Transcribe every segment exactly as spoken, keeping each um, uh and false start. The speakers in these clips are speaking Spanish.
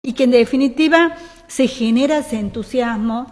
y que en definitiva se genera ese entusiasmo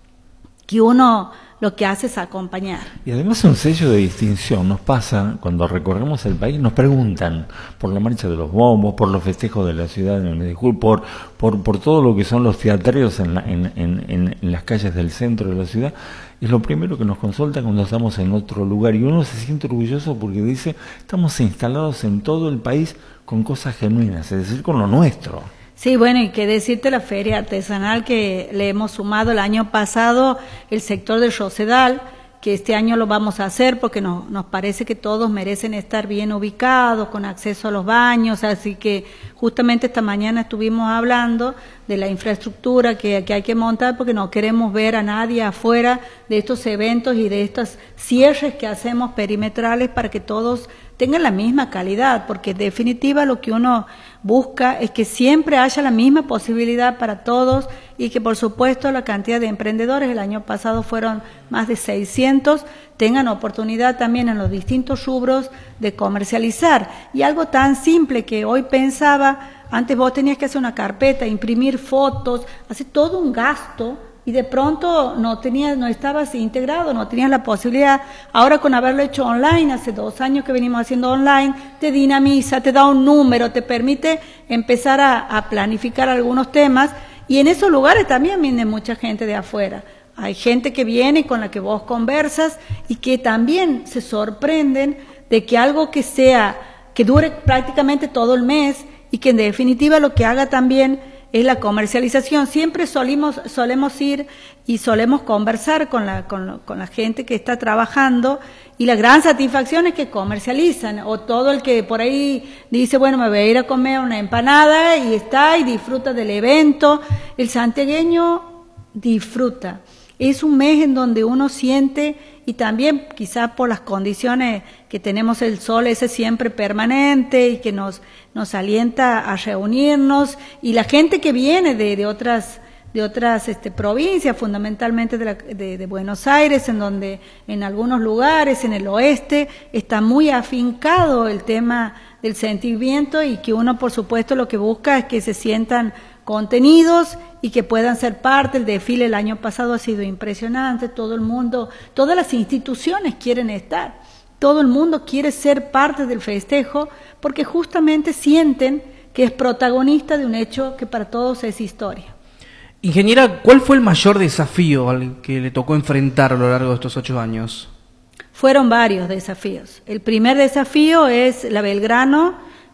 que uno lo que hace es acompañar. Y además un sello de distinción. Nos pasa, cuando recorremos el país, nos preguntan por la marcha de los bombos, por los festejos de la ciudad en el mes de julio, por, por, por todo lo que son los teatreros en, la, en, en, en, en las calles del centro de la ciudad. Es lo primero que nos consultan cuando estamos en otro lugar, y uno se siente orgulloso porque dice, estamos instalados en todo el país con cosas genuinas, es decir, con lo nuestro. Sí, bueno, y qué decirte la feria artesanal que le hemos sumado el año pasado, el sector del Rosedal, que este año lo vamos a hacer porque nos, nos parece que todos merecen estar bien ubicados, con acceso a los baños, así que justamente esta mañana estuvimos hablando de la infraestructura que, que hay que montar porque no queremos ver a nadie afuera de estos eventos y de estos cierres que hacemos perimetrales para que todos tengan la misma calidad, porque en definitiva lo que uno busca es que siempre haya la misma posibilidad para todos y que por supuesto la cantidad de emprendedores, el año pasado fueron más de seiscientos, tengan oportunidad también en los distintos rubros de comercializar. Y algo tan simple que hoy pensaba, antes vos tenías que hacer una carpeta, imprimir fotos, hacer todo un gasto, y de pronto no tenías, no estabas integrado, no tenías la posibilidad. Ahora con haberlo hecho online, hace dos años que venimos haciendo online, te dinamiza, te da un número, te permite empezar a, a planificar algunos temas, y en esos lugares también viene mucha gente de afuera. Hay gente que viene con la que vos conversas y que también se sorprenden de que algo que sea, que dure prácticamente todo el mes y que en definitiva lo que haga también es la comercialización. Siempre solimos, solemos ir y solemos conversar con la, con, con la gente que está trabajando, y la gran satisfacción es que comercializan, o todo el que por ahí dice, bueno, me voy a ir a comer una empanada, y está y disfruta del evento. El santiagueño disfruta. Es un mes en donde uno siente, y también quizás por las condiciones que tenemos, el sol ese siempre permanente y que nos, nos alienta a reunirnos, y la gente que viene de, de otras, de otras este, provincias, fundamentalmente de, la, de, de Buenos Aires, en donde en algunos lugares, en el oeste, está muy afincado el tema del sentimiento, y que uno por supuesto lo que busca es que se sientan contenidos y que puedan ser parte. El desfile el año pasado ha sido impresionante, todo el mundo, todas las instituciones quieren estar, todo el mundo quiere ser parte del festejo porque justamente sienten que es protagonista de un hecho que para todos es historia. Ingeniera, ¿cuál fue el mayor desafío al que le tocó enfrentar a lo largo de estos ocho años? Fueron varios desafíos. El primer desafío es la Belgrano,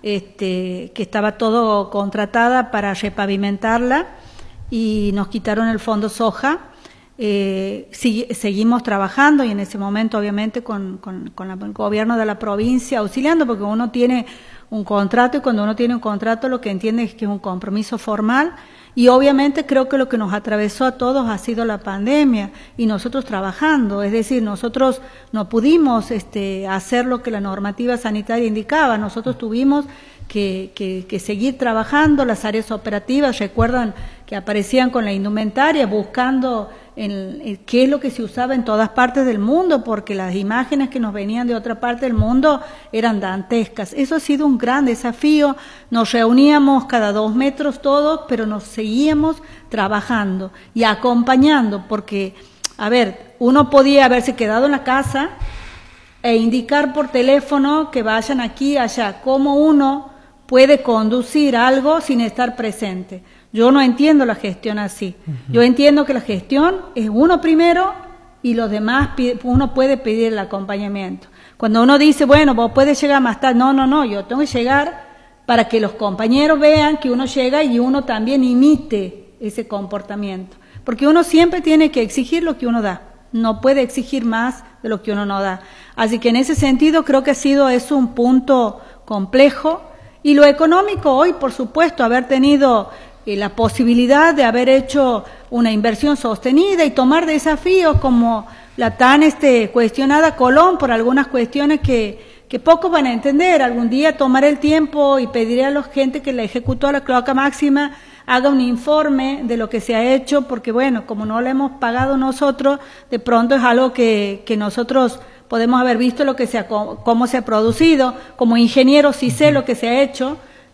Este, que estaba todo contratada para repavimentarla, y nos quitaron el fondo soja. Eh, si, seguimos trabajando, y en ese momento obviamente con, con, con la, el gobierno de la provincia auxiliando, porque uno tiene un contrato, y cuando uno tiene un contrato lo que entiende es que es un compromiso formal, y obviamente creo que lo que nos atravesó a todos ha sido la pandemia y nosotros trabajando, es decir, nosotros no pudimos este, hacer lo que la normativa sanitaria indicaba, nosotros tuvimos que, que, que seguir trabajando. Las áreas operativas, recuerdan que aparecían con la indumentaria buscando en, en qué es lo que se usaba en todas partes del mundo, porque las imágenes que nos venían de otra parte del mundo eran dantescas. Eso ha sido un gran desafío. Nos reuníamos cada dos metros todos, pero nos seguíamos trabajando y acompañando, porque, a ver, uno podía haberse quedado en la casa e indicar por teléfono que vayan aquí, allá. ¿Cómo uno puede conducir algo sin estar presente? Yo no entiendo la gestión así. Uh-huh. Yo entiendo que la gestión es uno primero y los demás uno puede pedir el acompañamiento. Cuando uno dice, bueno, vos puedes llegar más tarde, no, no, no, yo tengo que llegar para que los compañeros vean que uno llega y uno también imite ese comportamiento. Porque uno siempre tiene que exigir lo que uno da, no puede exigir más de lo que uno no da. Así que en ese sentido creo que ha sido eso un punto complejo. Y lo económico hoy, por supuesto, haber tenido eh, la posibilidad de haber hecho una inversión sostenida y tomar desafíos como la tan este, cuestionada Colón por algunas cuestiones que, que pocos van a entender. Algún día tomaré el tiempo y pediré a la gente que la ejecutó a la cloaca máxima haga un informe de lo que se ha hecho, porque bueno, como no lo hemos pagado nosotros, de pronto es algo que, que nosotros podemos haber visto lo que se ha, cómo se ha producido. Como ingeniero sí sé lo que se ha hecho,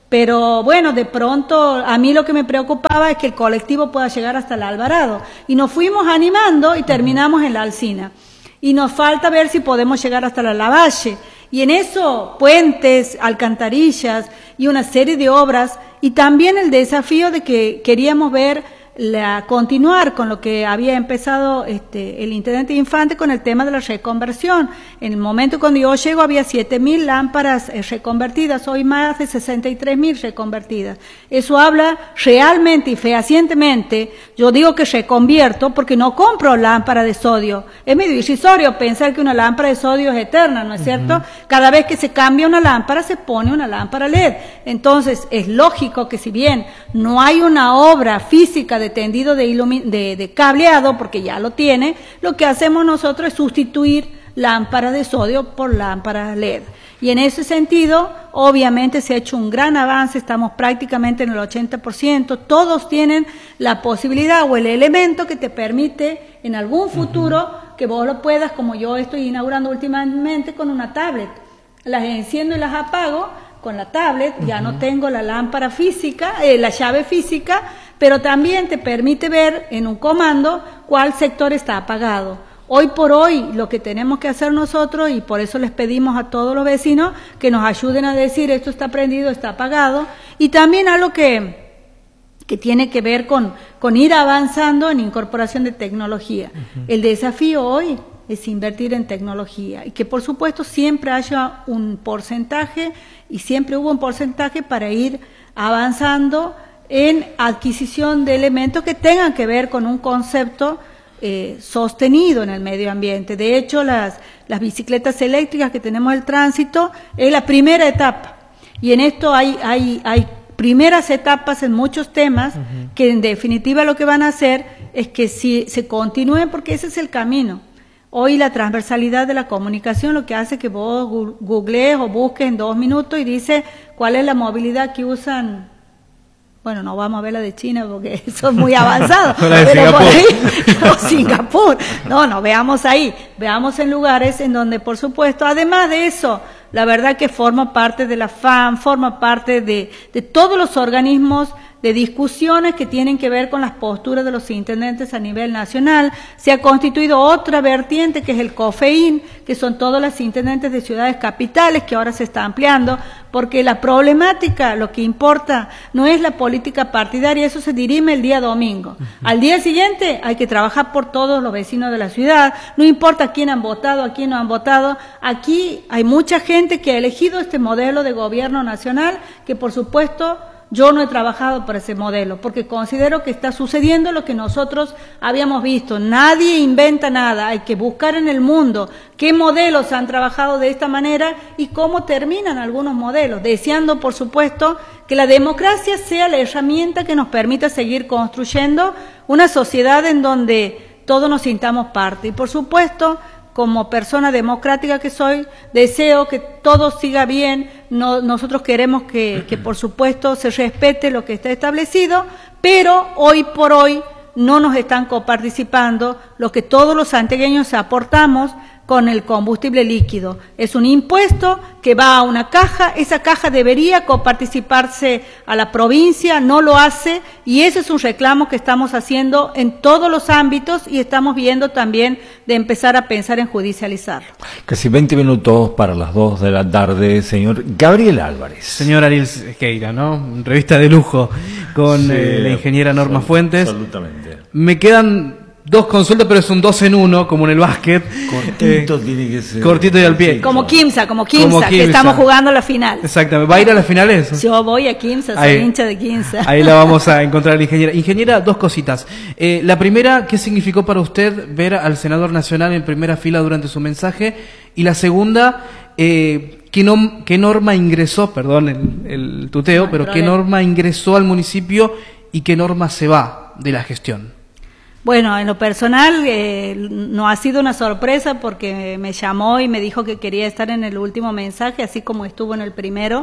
Pero bueno, de pronto a mí lo que me preocupaba es que el colectivo pueda llegar hasta el Alvarado. Y nos fuimos animando y terminamos en la Alsina. Y nos falta ver si podemos llegar hasta la Lavalle. Y en eso, puentes, alcantarillas y una serie de obras. Y también el desafío de que queríamos ver la, continuar con lo que había empezado este, el intendente Infante con el tema de la reconversión. En el momento cuando yo llego había siete mil lámparas eh, reconvertidas, hoy más de sesenta y tres mil reconvertidas. Eso habla realmente y fehacientemente. Yo digo que reconvierto porque no compro lámpara de sodio. Es medio irrisorio pensar que una lámpara de sodio es eterna, ¿no es cierto? Uh-huh. Cada vez que se cambia una lámpara se pone una lámpara L E D. Entonces es lógico que si bien no hay una obra física de tendido de, de, de cableado, porque ya lo tiene, lo que hacemos nosotros es sustituir lámparas de sodio por lámparas L E D. Y en ese sentido, obviamente se ha hecho un gran avance, estamos prácticamente en el ochenta por ciento, todos tienen la posibilidad o el elemento que te permite en algún futuro uh-huh. que vos lo puedas, como yo estoy inaugurando últimamente con una tablet. Las enciendo y las apago con la tablet, uh-huh. ya no tengo la lámpara física, eh, la llave física, pero también te permite ver en un comando cuál sector está apagado. Hoy por hoy lo que tenemos que hacer nosotros, y por eso les pedimos a todos los vecinos que nos ayuden a decir esto está prendido, está apagado, y también algo que, que tiene que ver con, con ir avanzando en incorporación de tecnología. Uh-huh. El desafío hoy es invertir en tecnología y que por supuesto siempre haya un porcentaje y siempre hubo un porcentaje para ir avanzando en adquisición de elementos que tengan que ver con un concepto eh, sostenido en el medio ambiente. De hecho, las, las bicicletas eléctricas que tenemos el tránsito es la primera etapa y en esto hay, hay, hay primeras etapas en muchos temas uh-huh. que en definitiva lo que van a hacer es que si se continúen, porque ese es el camino. Hoy la transversalidad de la comunicación lo que hace que vos googlees o busques en dos minutos y dice cuál es la movilidad que usan. Bueno, no vamos a ver la de China porque eso es muy avanzado. Pero por ahí, no, Singapur. No, no, veamos ahí. Veamos en lugares en donde, por supuesto, además de eso, la verdad que forma parte de la F A M, forma parte de, de todos los organismos de discusiones que tienen que ver con las posturas de los intendentes a nivel nacional. Se ha constituido otra vertiente que es el COFEIN, que son todos los intendentes de ciudades capitales, que ahora se está ampliando, porque la problemática, lo que importa, no es la política partidaria, eso se dirime el día domingo. Uh-huh. Al día siguiente hay que trabajar por todos los vecinos de la ciudad, no importa a quién han votado, a quién no han votado. Aquí hay mucha gente que ha elegido este modelo de gobierno nacional, que por supuesto yo no he trabajado por ese modelo, porque considero que está sucediendo lo que nosotros habíamos visto. Nadie inventa nada, hay que buscar en el mundo qué modelos han trabajado de esta manera y cómo terminan algunos modelos, deseando, por supuesto, que la democracia sea la herramienta que nos permita seguir construyendo una sociedad en donde todos nos sintamos parte. Y, por supuesto, como persona democrática que soy, deseo que todo siga bien. No, nosotros queremos que, que, por supuesto, se respete lo que está establecido, pero hoy por hoy no nos están coparticipando lo que todos los santiagueños aportamos con el combustible líquido. Es un impuesto que va a una caja, esa caja debería coparticiparse a la provincia, no lo hace, y ese es un reclamo que estamos haciendo en todos los ámbitos y estamos viendo también de empezar a pensar en judicializarlo. Casi veinte minutos para las dos de la tarde, señor Gabriel Álvarez. Señor Ariel Sequeira, ¿no? Revista de lujo con sí, eh, la ingeniera Norma Fuentes. Absolutamente. Me quedan dos consultas, pero es un dos en uno, como en el básquet. Cortito eh, tiene que ser. Cortito y al pie. Como Quimsa, como Quimsa, como que Quimsa. estamos jugando la final. Exactamente. ¿Va a ir a las finales? Yo voy a Quimsa, soy ahí, hincha de Quimsa. Ahí la vamos a encontrar a la ingeniera. Ingeniera, dos cositas. Eh, la primera, ¿qué significó para usted ver al senador nacional en primera fila durante su mensaje? Y la segunda, eh, ¿qué, nom- qué norma ingresó, perdón el, el tuteo, no, pero problema. qué norma ingresó al municipio y qué norma se va de la gestión? Bueno, en lo personal eh, no ha sido una sorpresa porque me llamó y me dijo que quería estar en el último mensaje, así como estuvo en el primero,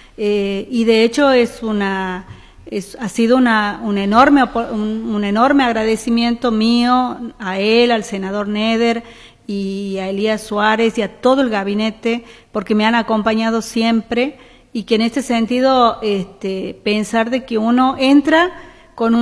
eh, y de hecho es una es, ha sido una, un enorme un, un enorme agradecimiento mío a él, al senador Neder y a Elías Suárez y a todo el gabinete, porque me han acompañado siempre y que en este sentido este, pensar de que uno entra con un